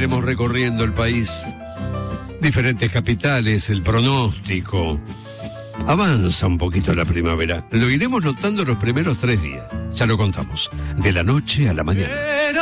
seguiremos recorriendo el país. Diferentes capitales, el pronóstico. Avanza un poquito la primavera. Lo iremos notando los primeros 3 días. Ya lo contamos. De la noche a la mañana.